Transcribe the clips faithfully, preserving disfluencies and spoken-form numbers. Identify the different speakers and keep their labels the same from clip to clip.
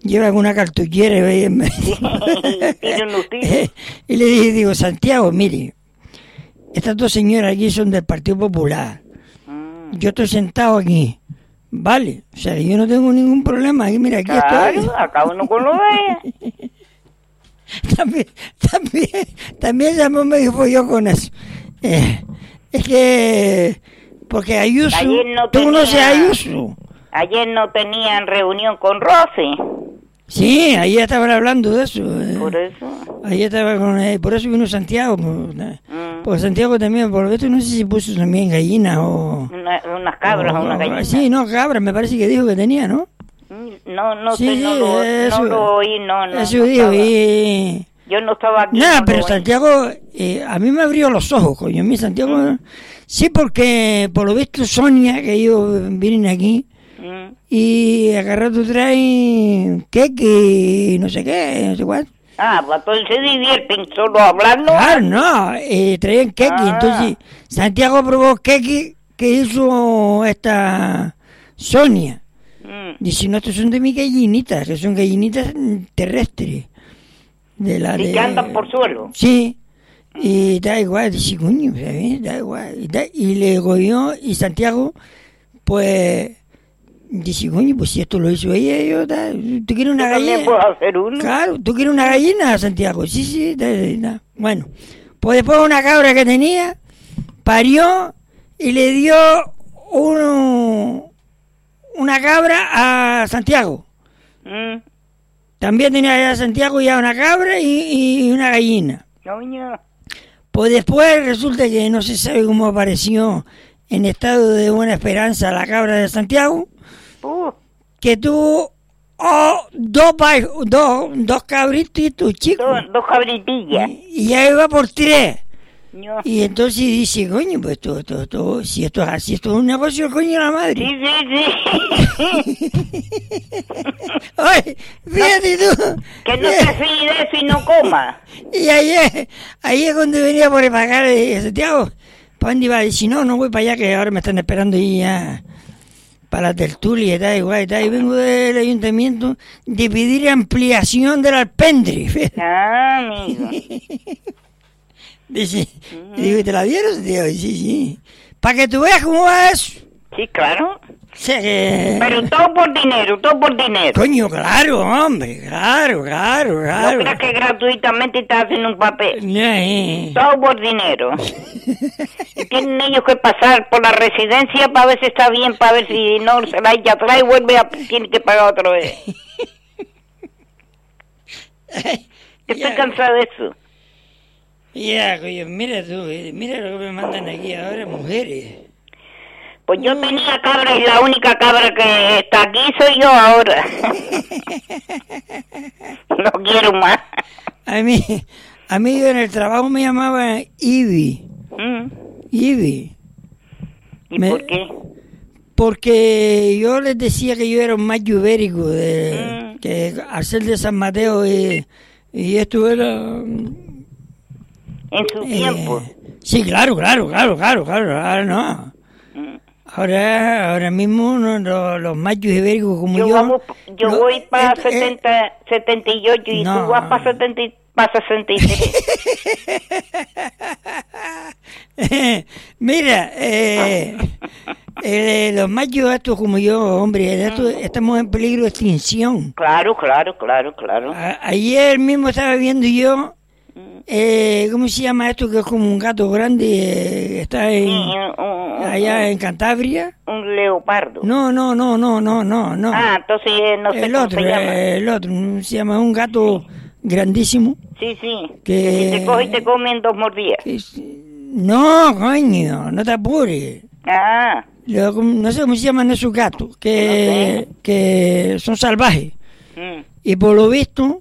Speaker 1: lleva una cartuchera y, ve-
Speaker 2: Tiene unos tiros.
Speaker 1: y le dije, digo, Santiago, mire, estas dos señoras aquí son del Partido Popular.
Speaker 2: Mm.
Speaker 1: Yo estoy sentado aquí, ¿vale? O sea, yo no tengo ningún problema. Aquí, mira, aquí
Speaker 2: Claro,
Speaker 1: estoy.
Speaker 2: acá uno con lo de ella.
Speaker 1: También, también, también llamó medio follón con eso. Eh, es que, porque Ayuso,
Speaker 2: Ayer no
Speaker 1: ¿tú conoces
Speaker 2: tenía-
Speaker 1: a Ayuso?
Speaker 2: Ayer no tenían reunión con Rosy.
Speaker 1: Sí, ahí estaban hablando de eso. eh.
Speaker 2: Por eso.
Speaker 1: Ahí estaba con, eh, por eso vino Santiago. Por,
Speaker 2: Mm.
Speaker 1: por Santiago también, por esto no sé si puso también gallinas o...
Speaker 2: Una- unas cabras o
Speaker 1: o-
Speaker 2: unas gallinas.
Speaker 1: Sí, no, cabras, me parece que dijo que tenía, ¿no?
Speaker 2: No, no
Speaker 1: Sí,
Speaker 2: sé,
Speaker 1: sí,
Speaker 2: no, lo,
Speaker 1: eso-
Speaker 2: no lo oí, no, no.
Speaker 1: Eso
Speaker 2: no
Speaker 1: dijo,
Speaker 2: estaba.
Speaker 1: y...
Speaker 2: Yo no estaba aquí.
Speaker 1: Nada,
Speaker 2: no
Speaker 1: pero
Speaker 2: lo oí.
Speaker 1: Santiago, eh, a mí me abrió los ojos, coño. A mí Santiago,
Speaker 2: Mm.
Speaker 1: sí, porque por lo visto Sonia, que ellos vienen aquí,
Speaker 2: Mm.
Speaker 1: y a rato traen queque y no sé qué, no sé cuál.
Speaker 2: Ah, pues entonces se divierten solo hablando.
Speaker 1: Claro, no, eh, traían queque,
Speaker 2: Ah.
Speaker 1: entonces Santiago probó queque que hizo esta Sonia.
Speaker 2: Mm.
Speaker 1: Dice, no, estos son de mis gallinitas, que son gallinitas terrestres. De la
Speaker 2: Sí,
Speaker 1: de...
Speaker 2: que andan por suelo.
Speaker 1: Sí, y da igual, dice, coño, ¿sabes? Da igual. Y, da- y le gobió, y Santiago, pues, dice, coño, pues si esto lo hizo ella, yo, da, ¿tú quieres una
Speaker 2: Yo también
Speaker 1: gallina?
Speaker 2: puedo hacer uno.
Speaker 1: Claro, ¿tú quieres una gallina, Santiago? Sí, sí, da, da, da. Bueno, pues después una cabra que tenía, parió y le dio uno, una cabra a Santiago.
Speaker 2: Mm.
Speaker 1: También tenía ya Santiago ya una cabra y, y una gallina.
Speaker 2: Coño.
Speaker 1: Pues después resulta que no se sabe cómo apareció en estado de buena esperanza la cabra de Santiago,
Speaker 2: Uh,
Speaker 1: que tuvo oh, dos, pa- dos, dos cabritos chicos.
Speaker 2: dos, dos cabritillas.
Speaker 1: Y ya iba por tres.
Speaker 2: No.
Speaker 1: Y entonces dice, coño, pues esto, esto, esto, si esto es así, esto es un negocio, coño, de la madre.
Speaker 2: Sí, sí, sí.
Speaker 1: Oye, fíjate tú.
Speaker 2: Que no se fíe de eso y no coma.
Speaker 1: Y ayer, ayer cuando venía por el pagar de Santiago, ¿para dónde iba? Y si no, no voy para allá, que ahora me están esperando y ya para la tertulia y tal, igual y tal. Y vengo del ayuntamiento de pedir ampliación del alpendre.
Speaker 2: Ah, amigo.
Speaker 1: Dice, y digo, ¿te la dieron? Digo, sí, sí. Para que tú veas cómo va eso.
Speaker 2: Sí, claro.
Speaker 1: O sea que...
Speaker 2: Pero todo por dinero, todo por dinero.
Speaker 1: Coño, claro, hombre, claro, claro,
Speaker 2: No
Speaker 1: claro.
Speaker 2: creas que gratuitamente te hacen un papel.
Speaker 1: Eh,
Speaker 2: Todo por dinero. Y tienen ellos que pasar por la residencia para ver si está bien, para ver si no se la echa atrás y vuelve a... tiene que pagar otra vez. Estoy
Speaker 1: Ya.
Speaker 2: cansado de eso.
Speaker 1: Ya, coño, mira tú, eh, mira lo que me mandan aquí ahora, mujeres.
Speaker 2: Pues yo tenía cabra y la única cabra que está aquí soy yo ahora. No quiero más.
Speaker 1: A mí, a mí en el trabajo me llamaban Ivy,
Speaker 2: Mm.
Speaker 1: Ivy,
Speaker 2: ¿Y
Speaker 1: Me-
Speaker 2: por qué?
Speaker 1: porque yo les decía que yo era un macho ibérico, de,
Speaker 2: Mm.
Speaker 1: que al ser de San Mateo y, y esto era...
Speaker 2: En su
Speaker 1: eh,
Speaker 2: tiempo.
Speaker 1: sí, claro, claro, claro, claro, claro, ahora no.
Speaker 2: Mm.
Speaker 1: Ahora, ahora mismo no, no, los machos ibéricos como yo...
Speaker 2: Yo, vamos, yo
Speaker 1: no,
Speaker 2: voy para
Speaker 1: esto- eh,
Speaker 2: setenta, setenta y ocho y
Speaker 1: no.
Speaker 2: tú vas para setenta y- para sesenta y tres.
Speaker 1: Mira, eh, eh, los machos estos como yo, hombre, estos- estamos en peligro de extinción.
Speaker 2: Claro, claro, claro, claro.
Speaker 1: A- ayer mismo estaba viendo yo, eh, ¿cómo se llama esto? Que es como un gato grande, eh, está en,
Speaker 2: Sí, un, un-
Speaker 1: allá en Cantabria.
Speaker 2: un leopardo.
Speaker 1: No, no, no, no, no, no, no.
Speaker 2: Ah, entonces eh, no sé
Speaker 1: el
Speaker 2: cómo
Speaker 1: otro,
Speaker 2: se llama.
Speaker 1: eh, el otro, se llama un gato grandísimo.
Speaker 2: Sí, sí.
Speaker 1: que-
Speaker 2: Si te coge y te come en dos mordidas.
Speaker 1: que es- no, coño, no te apures.
Speaker 2: Ah,
Speaker 1: Lo- no sé cómo se llaman esos gatos, que, que son salvajes.
Speaker 2: mm,
Speaker 1: Y por lo visto,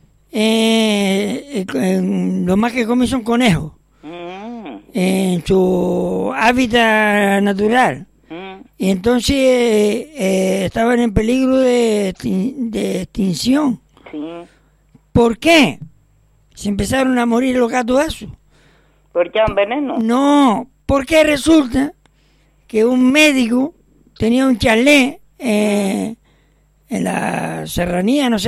Speaker 1: eh, eh, lo más que comen son conejos,
Speaker 2: mm,
Speaker 1: en su hábitat natural.
Speaker 2: mm.
Speaker 1: Y entonces eh, eh, estaban en peligro de, extin- de extinción.
Speaker 2: Sí.
Speaker 1: ¿Por qué? Se empezaron a morir los gatos esos.
Speaker 2: ¿Por qué un veneno?
Speaker 1: No, porque resulta que un médico tenía un chalet eh, en la serranía, no sé